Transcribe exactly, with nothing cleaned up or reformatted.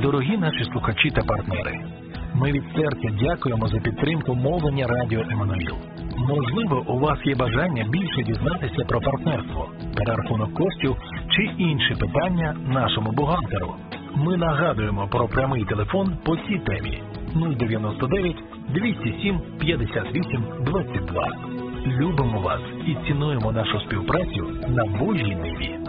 Дорогі наші слухачі та партнери, ми від серця дякуємо за підтримку мовлення Радіо Еммануїл. Можливо, у вас є бажання більше дізнатися про партнерство, перерахунок коштів чи інші питання нашому бухгалтеру. Ми нагадуємо про прямий телефон по цій темі нуль дев'яносто дев'ять двісті сім п'ятдесят вісім двадцять два. Любимо вас і цінуємо нашу співпрацю на Божій ниві.